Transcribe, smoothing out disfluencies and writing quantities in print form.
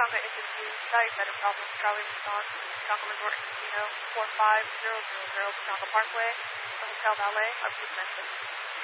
Tatanka Interview, Diabetic Problems, Charlie Response, Tatanka Resort and Casino, 45000 Tatanka Parkway, the Hotel Valet, I've just mentioned.